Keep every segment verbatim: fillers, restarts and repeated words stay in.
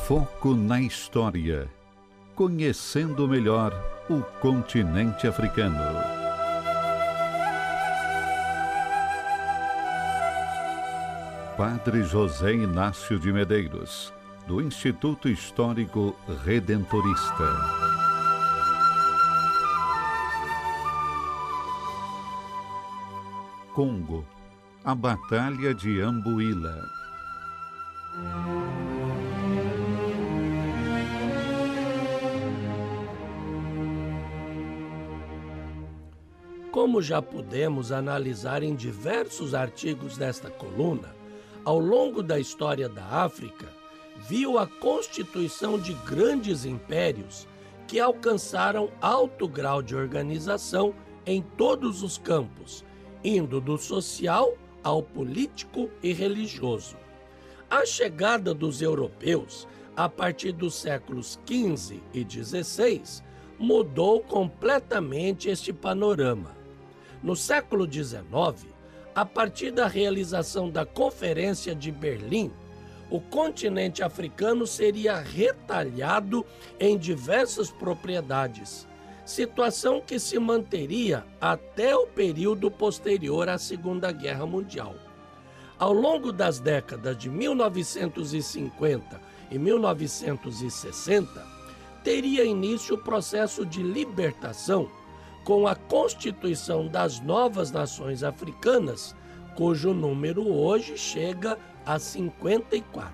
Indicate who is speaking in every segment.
Speaker 1: Foco na história. Conhecendo melhor o continente africano. Padre José Inácio de Medeiros, do Instituto Histórico Redentorista. Congo, a Batalha de Ambuila.
Speaker 2: Como já pudemos analisar em diversos artigos desta coluna, ao longo da história da África, viu a constituição de grandes impérios que alcançaram alto grau de organização em todos os campos, indo do social ao político e religioso. A chegada dos europeus, a partir dos séculos quinze e dezesseis, mudou completamente este panorama. No século dezenove, a partir da realização da Conferência de Berlim, o continente africano seria retalhado em diversas propriedades, situação que se manteria até o período posterior à Segunda Guerra Mundial. Ao longo das décadas de mil novecentos e cinquenta e mil novecentos e sessenta, teria início o processo de libertação com a constituição das novas nações africanas, cujo número hoje chega a cinquenta e quatro.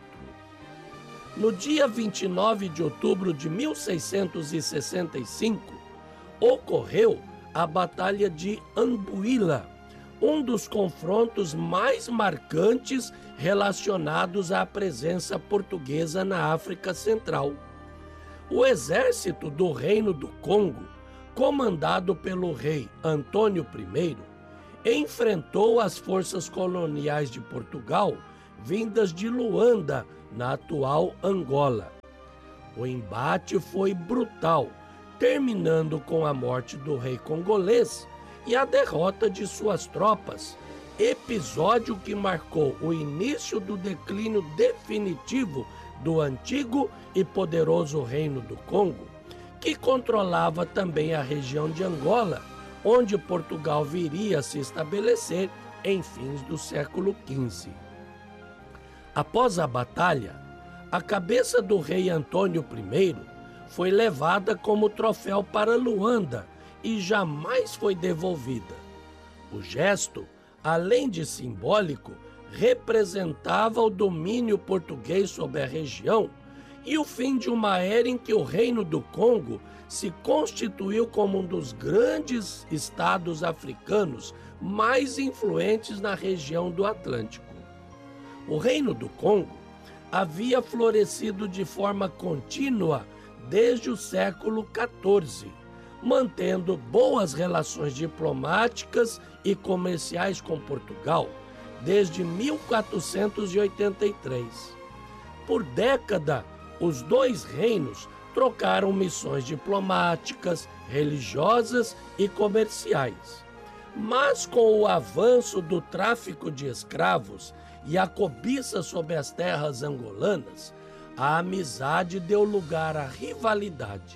Speaker 2: No dia vinte e nove de outubro de mil seiscentos e sessenta e cinco, ocorreu a Batalha de Ambuila, um dos confrontos mais marcantes relacionados à presença portuguesa na África Central. O exército do Reino do Congo, comandado pelo rei Antônio I, enfrentou as forças coloniais de Portugal vindas de Luanda, na atual Angola. O embate foi brutal, terminando com a morte do rei congolês e a derrota de suas tropas, episódio que marcou o início do declínio definitivo do antigo e poderoso Reino do Congo, que controlava também a região de Angola, onde Portugal viria a se estabelecer em fins do século quinze. Após a batalha, a cabeça do rei Antônio I foi levada como troféu para Luanda e jamais foi devolvida. O gesto, além de simbólico, representava o domínio português sobre a região e o fim de uma era em que o Reino do Congo se constituiu como um dos grandes estados africanos mais influentes na região do Atlântico. O Reino do Congo havia florescido de forma contínua desde o século quatorze, mantendo boas relações diplomáticas e comerciais com Portugal desde mil quatrocentos e oitenta e três. Por década, os dois reinos trocaram missões diplomáticas, religiosas e comerciais. Mas com o avanço do tráfico de escravos e a cobiça sobre as terras angolanas, a amizade deu lugar à rivalidade.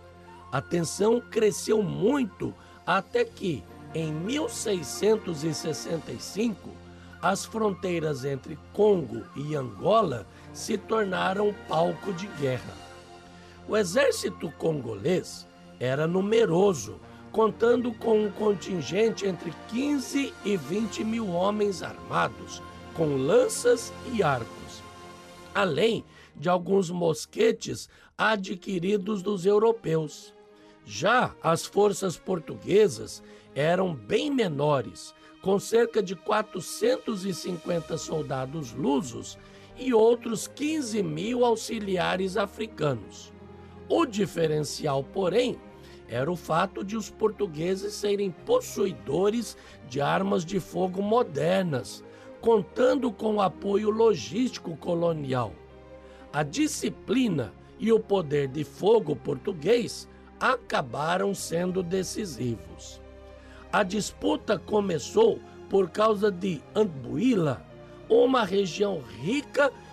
Speaker 2: A tensão cresceu muito até que, em mil seiscentos e sessenta e cinco, as fronteiras entre Congo e Angola se tornaram palco de guerra. O exército congolês era numeroso, contando com um contingente entre quinze e vinte mil homens armados, com lanças e arcos, além de alguns mosquetes adquiridos dos europeus. Já as forças portuguesas eram bem menores, com cerca de quatrocentos e cinquenta soldados lusos e outros quinze mil auxiliares africanos. O diferencial, porém, era o fato de os portugueses serem possuidores de armas de fogo modernas, contando com o apoio logístico colonial. A disciplina e o poder de fogo português acabaram sendo decisivos. A disputa começou por causa de Ambuila, uma região rica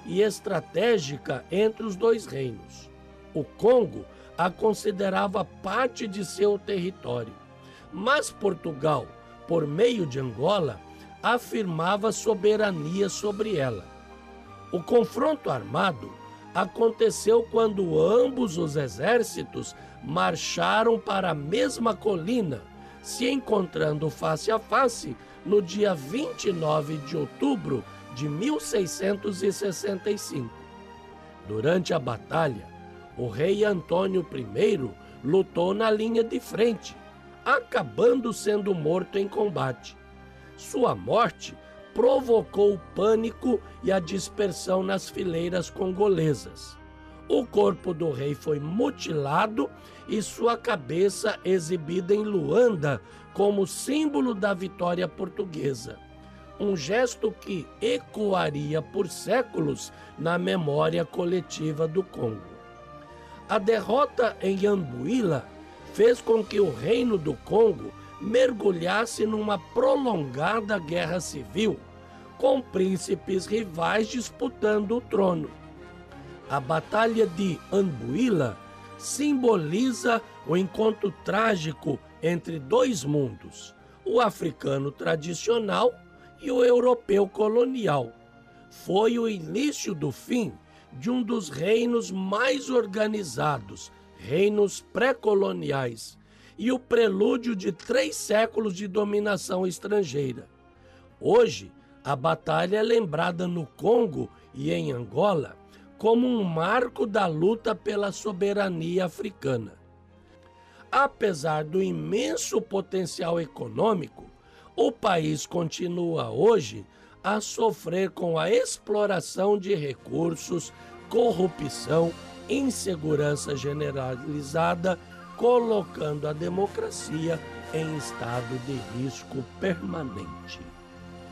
Speaker 2: e estratégica entre os dois reinos. O Congo a considerava parte de seu território, mas Portugal, por meio de Angola, afirmava soberania sobre ela. O confronto armado aconteceu quando ambos os exércitos marcharam para a mesma colina, se encontrando face a face no dia vinte e nove de outubro de mil seiscentos e sessenta e cinco. Durante a batalha, o rei Antônio I lutou na linha de frente, acabando sendo morto em combate. Sua morte provocou o pânico e a dispersão nas fileiras congolesas. O corpo do rei foi mutilado e sua cabeça exibida em Luanda como símbolo da vitória portuguesa. Um gesto que ecoaria por séculos na memória coletiva do Congo. A derrota em Ambuila fez com que o reino do Congo mergulhasse numa prolongada guerra civil, com príncipes rivais disputando o trono. A Batalha de Ambuila simboliza o encontro trágico entre dois mundos, o africano tradicional e o europeu colonial. Foi o início do fim de um dos reinos mais organizados, reinos pré-coloniais, e o prelúdio de três séculos de dominação estrangeira. Hoje, a batalha é lembrada no Congo e em Angola como um marco da luta pela soberania africana. Apesar do imenso potencial econômico, o país continua hoje a sofrer com a exploração de recursos, corrupção, insegurança generalizada, colocando a democracia em estado de risco permanente.